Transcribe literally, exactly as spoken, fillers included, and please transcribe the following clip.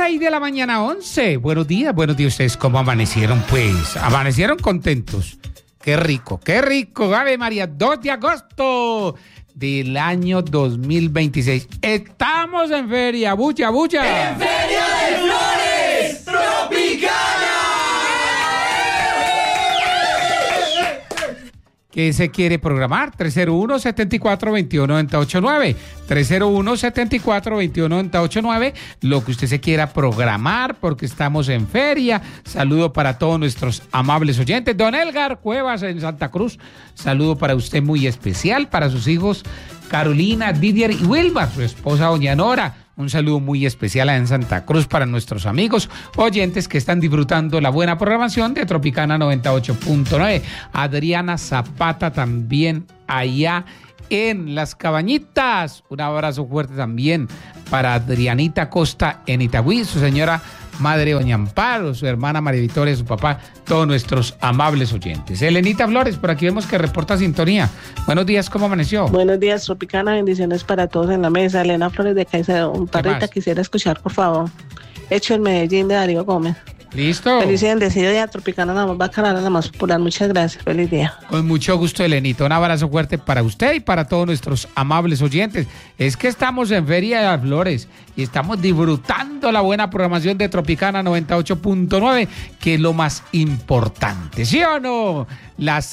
seis de la mañana, once. Buenos días, buenos días. ¿Ustedes cómo amanecieron? Pues, amanecieron contentos. Qué rico, qué rico. Ave María, dos de agosto del año dos mil veintiséis. Estamos en feria, bucha, bucha. ¡En Feria de Flores Tropicana! ¿Qué se quiere programar? tres cero uno, siete cuatro, dos uno, nueve ocho nueve. tres cero uno, siete cuatro, dos uno, nueve ocho nueve. Lo que usted se quiera programar, porque estamos en feria. Saludo para todos nuestros amables oyentes. Don Elgar Cuevas en Santa Cruz. Saludo para usted muy especial, para sus hijos Carolina, Didier y Wilma, su esposa doña Nora. Un saludo muy especial en Santa Cruz para nuestros amigos oyentes que están disfrutando la buena programación de Tropicana noventa y ocho punto nueve. Adriana Zapata también allá en Las Cabañitas. Un abrazo fuerte también para Adrianita Costa en Itagüí, su señora madre doña Amparo, su hermana María Victoria, su papá, todos nuestros amables oyentes. Elenita Flores, por aquí vemos que reporta sintonía. Buenos días, ¿cómo amaneció? Buenos días, Tropicana, bendiciones para todos en la mesa. Elena Flores de Caicedo, un parrita quisiera escuchar, por favor. Hecho en Medellín de Darío Gómez. Listo. Feliz y bendecido día, Tropicana, la más bacana, la más popular. Muchas gracias, feliz día. Con mucho gusto, Elenita. Un abrazo fuerte para usted y para todos nuestros amables oyentes. Es que estamos en Feria de las Flores y estamos disfrutando la buena programación de Tropicana noventa y ocho punto nueve, que es lo más importante, ¿sí o no? Las